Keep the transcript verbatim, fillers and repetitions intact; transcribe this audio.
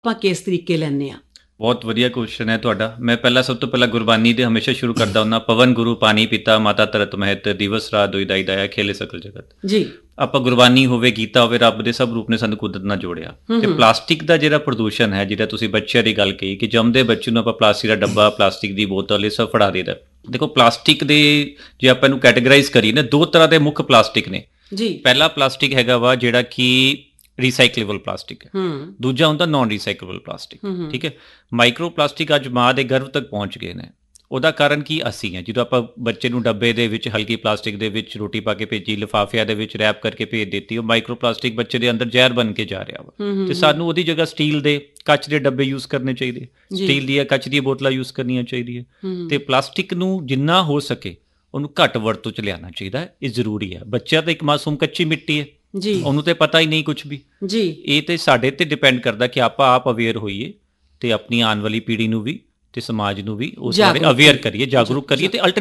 ਆਪਾਂ ਕਿਸ ਤਰੀਕੇ ਲੈਂਦੇ ਹਾਂ? ਬਹੁਤ ਵਧੀਆ ਕੁਐਸਚਨ ਹੈ ਤੁਹਾਡਾ। ਮੈਂ ਪਹਿਲਾਂ ਸਭ ਤੋਂ ਪਹਿਲਾਂ ਗੁਰਬਾਣੀ ਦੇ ਹਮੇਸ਼ਾ ਸ਼ੁਰੂ ਕਰਦਾ ਹੁੰਦਾ, ਪਵਨ ਗੁਰੂ ਪਾਣੀ ਪਿਤਾ ਮਾਤਾ ਧਰਤ ਮਹਿਤ ਦਿਵਸ ਰਾਤ ਦੁਇ ਦਾਈ ਦਾਇਆ ਖੇਲੇ ਸਕਲ ਜਗਤ। ਜੀ ਆਪਾਂ ਗੁਰਬਾਣੀ ਹੋਵੇ, ਗੀਤਾ ਹੋਵੇ, ਰੱਬ ਦੇ ਸਭ ਰੂਪ ਨੇ ਸਾਨੂੰ ਕੁਦਰਤ ਨਾਲ ਜੋੜਿਆ। ਤੇ ਪਲਾਸਟਿਕ ਦਾ ਜਿਹੜਾ ਪ੍ਰਦੂਸ਼ਣ ਹੈ, ਜਿਹੜਾ ਤੁਸੀਂ ਬੱਚਿਆਂ ਦੀ ਗੱਲ ਕਹੀ ਕਿ ਜੰਮਦੇ ਬੱਚੇ ਨੂੰ ਆਪਾਂ ਪਲਾਸਟਿਕ ਦਾ ਡੱਬਾ, ਪਲਾਸਟਿਕ ਦੀ ਬੋਤਲ, ਇਹ ਸਭ ਫੜਾ ਦੇਦਾ। ਦੇਖੋ ਪਲਾਸਟਿਕ ਦੇ ਜੇ ਆਪਾਂ ਇਹਨੂੰ ਕੈਟੇਗਰਾਈਜ਼ ਕਰੀਏ ਨਾ, ਦੋ ਤਰ੍ਹਾਂ ਦੇ ਮੁੱਖ ਪਲਾਸਟਿਕ ਨੇ ਜੀ। ਪਹਿਲਾ ਪਲਾਸਟਿਕ ਹੈਗਾ ਵਾ ਜਿਹੜਾ ਕਿ ਰੀਸਾਈਕਲੇਬਲ ਪਲਾਸਟਿਕ ਹੈ, ਦੂਜਾ ਹੁੰਦਾ ਨਾਨ ਰੀਸਾਈਕਲੇਬਲ ਪਲਾਸਟਿਕ। ਠੀਕ ਹੈ, ਮਾਈਕਰੋ ਪਲਾਸਟਿਕ ਅੱਜ ਮਾਂ ਦੇ ਗਰਭ ਤੱਕ ਪਹੁੰਚ ਗਏ ਨੇ। ਉਹਦਾ ਕਾਰਨ ਕੀ ਅਸੀਂ ਹੈ। ਜਦੋਂ ਆਪਾਂ ਬੱਚੇ ਨੂੰ ਡੱਬੇ ਦੇ ਵਿੱਚ ਹਲਕੀ ਪਲਾਸਟਿਕ ਦੇ ਵਿੱਚ ਰੋਟੀ ਪਾ ਕੇ ਭੇਜੀ, ਲਿਫਾਫਿਆਂ ਦੇ ਵਿੱਚ ਰੈਪ ਕਰਕੇ ਭੇਜ ਦਿੱਤੀ, ਉਹ ਮਾਈਕਰੋ ਪਲਾਸਟਿਕ ਬੱਚੇ ਦੇ ਅੰਦਰ ਜ਼ਹਿਰ ਬਣ ਕੇ ਜਾ ਰਿਹਾ ਵਾ। ਤੇ ਸਾਨੂੰ ਉਹਦੀ ਜਗ੍ਹਾ ਸਟੀਲ ਦੇ, ਕੱਚ ਦੇ ਡੱਬੇ ਯੂਜ਼ ਕਰਨੇ ਚਾਹੀਦੇ, ਸਟੀਲ ਦੀਆਂ ਕੱਚ ਦੀਆਂ ਬੋਤਲਾਂ ਯੂਜ਼ ਕਰਨੀਆਂ ਚਾਹੀਦੀਆਂ। ਤੇ ਪਲਾਸਟਿਕ ਨੂੰ ਜਿੰਨਾ ਹੋ ਸਕੇ ਉਹਨੂੰ ਘੱਟ ਵਰਤੋਂ 'ਚ ਲਿਆਉਣਾ ਚਾਹੀਦਾ ਹੈ। ਇਹ ਜ਼ਰੂਰੀ ਹੈ। ਬੱਚਾ ਤਾਂ ਇੱਕ ਮਾਸੂਮ ਕੱਚੀ ਮਿੱਟੀ ਹੈ ਜੀ, ਉਹਨੂੰ ਤੇ ਪਤਾ ਹੀ ਨਹੀਂ ਕੁਛ ਵੀ ਜੀ। ਇਹ ਤੇ ਸਾਡੇ ਤੇ ਡਿਪੈਂਡ ਕਰਦਾ ਕਿ ਆਪਾਂ ਆਪ ਅਵੇਅਰ ਹੋਈਏ ਤੇ ਆਪਣੀ ਆਉਣ ਵਾਲੀ ਪੀੜ੍ਹੀ ਨੂੰ ਵੀ ਤੇ ਸਮਾਜ ਨੂੰ ਵੀ ਉਸ ਬਾਰੇ ਅਵੇਅਰ ਕਰੀਏ, ਜਾਗਰੂਕ ਕਰੀਏ ਤੇ